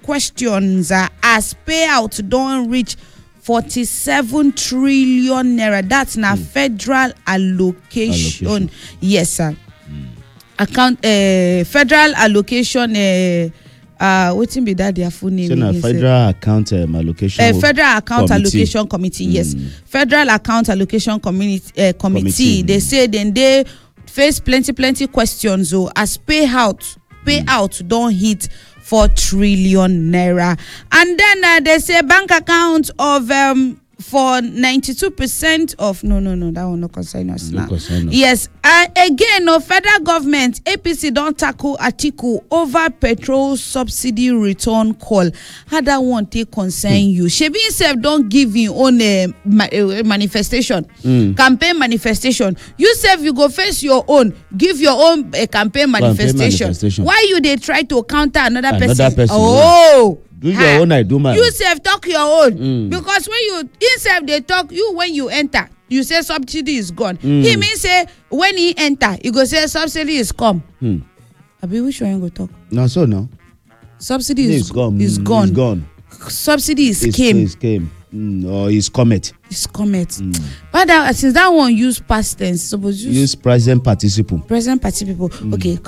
questions as payout don't reach 47 trillion naira. That's na federal allocation. Yes, sir. Federal allocation. Waiting be that their full name. So federal account allocation. Federal account allocation committee. Yes, federal account allocation committee. They say then they face plenty questions. So as payout don't hit 4 trillion naira, and then they say bank account of for 92% of no that one no concern us now. Yes, again, no federal government APC don't tackle article over petrol subsidy return call. How that one take concern you? Shebi himself don't give him own manifestation, campaign manifestation. You self you go face your own, give your own campaign manifestation. Why you they try to counter another person? Oh. Do your own, I do mine. You self talk your own. Because when you self they talk, you when you enter, you say subsidy is gone. He means say when he enter, you go say subsidy is come. Abi which one you go talk? No, so no. Subsidy is gone. It's gone. Subsidy is came. Or is comet. It's comet. But since that one use past tense, suppose use present participle. Present participle. Okay.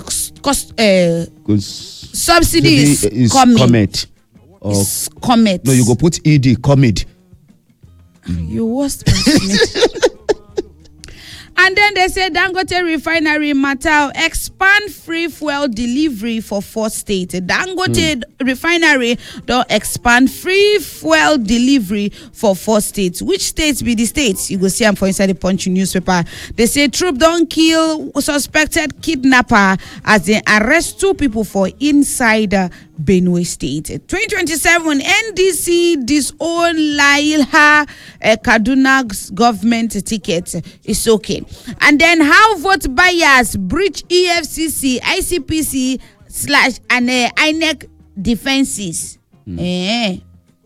Subsidy is coming. Comet. It's comet. No, you go put ed comet. You worst person. And then they say Dangote refinery matter expand free fuel delivery for 4 states. Dangote refinery don't expand free fuel delivery for 4 states. Which states be the states? You go see them for inside the Punch newspaper. They say troop don't kill suspected kidnapper as they arrest 2 people for inside Benue State. 2027 NDC disown Laila Kaduna's government ticket. It's okay. And then how vote buyers breach EFCC, ICPC / and INEC defenses. Okay.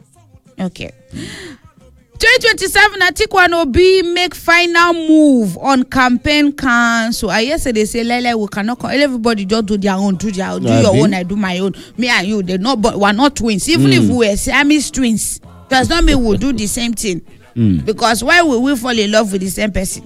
2027 Atiku and Obi make final move on campaign cancel. I yesterday say Lele we cannot everybody just do their own, do your own, I do my own. Me and you, we're not twins. Even if we were Siamese twins, does not mean we'll do the same thing. Because why will we fall in love with the same person?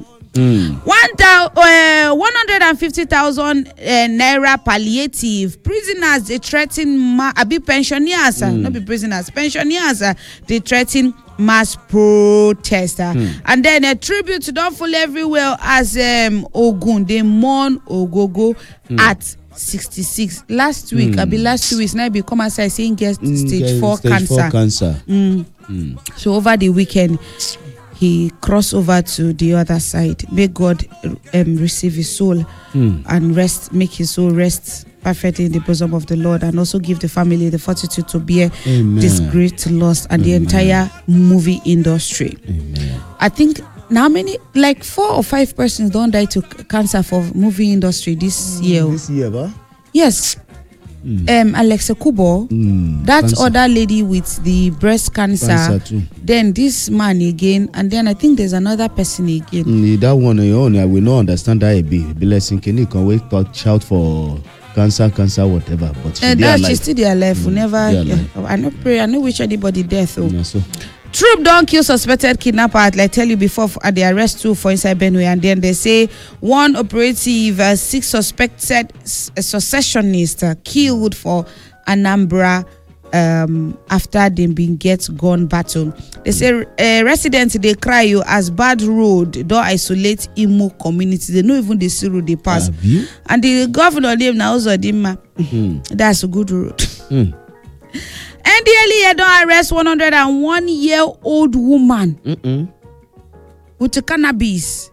150,000 naira palliative. Prisoners they threaten pensioners, not be prisoners, pensioners they threaten mass protester. And then a tribute to don't fall everywhere as Ogun they mourn Ogogo at 66. Last week, last 2 weeks now be come outside saying get stage 4 cancer. So over the weekend he crossed over to the other side. May God receive his soul and rest, make his soul rest perfectly in the bosom of the Lord, and also give the family the fortitude to bear this great loss and the entire movie industry. I think now many, like 4 or 5 persons don't die to cancer for movie industry this year. This year, ba? Yes. Alexa Kubo, that cancer. Other lady with the breast cancer then this man again, and then I think there's another person again. That one I will not understand that a bit. Blessing can you can wait talk shout for cancer whatever, but she's still there alive. We never I no pray, I no wish anybody death. Troop don't kill suspected kidnapper, like I tell you before, at the arrest 2 for inside Benue, and then they say 1 operative 6 suspected secessionists killed for Anambra after they been get gun battle. They say residents they cry you as bad road don't isolate Imo community. They know even the sea road they pass. And the governor name now also that's a good road. NDLEA don't arrest 101-year-old woman with cannabis.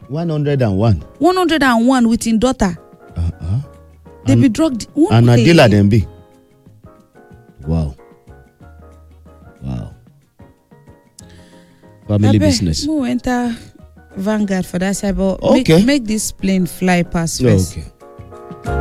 101 with his daughter. They be drugged. And a dealer them be. Wow. Family business. We'll enter Vanguard for that side, but okay. make this plane fly past first. Okay.